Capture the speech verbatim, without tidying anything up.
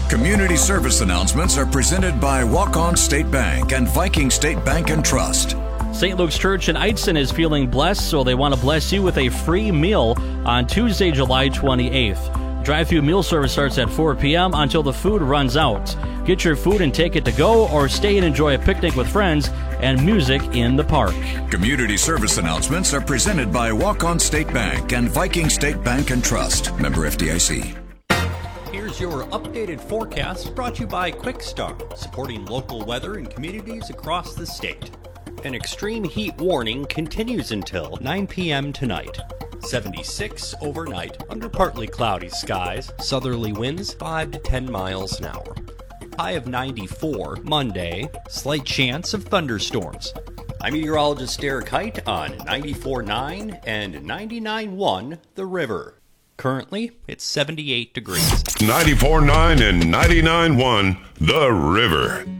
Community service announcements are presented by Walk-On State Bank and Viking State Bank and Trust. Saint Luke's Church in Eidston is feeling blessed, so they want to bless you with a free meal on Tuesday, July twenty-eighth. Drive-thru meal service starts at four p.m. until the food runs out. Get your food and take it to go, or stay and enjoy a picnic with friends and music in the park. Community service announcements are presented by Walk-On State Bank and Viking State Bank and Trust. Member F D I C. Here's your updated forecast brought to you by Quick Start, supporting local weather in communities across the state. An extreme heat warning continues until nine p.m. tonight. seventy-six overnight under partly cloudy skies, southerly winds five to ten miles an hour. High of ninety-four Monday, slight chance of thunderstorms. I'm meteorologist Derek Height on ninety-four point nine and ninety-nine point one The River. Currently, it's seventy-eight degrees. ninety-four point nine and ninety-nine point one The River.